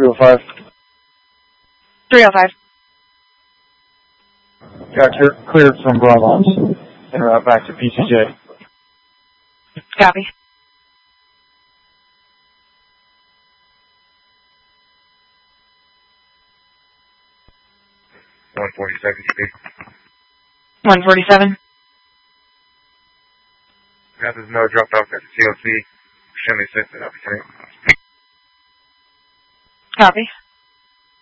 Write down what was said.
305. 305. Got cleared from Bravos. En route back to PCJ. Copy. .147. 147. There's no dropped off at the COC. Extremely sensitive. Copy.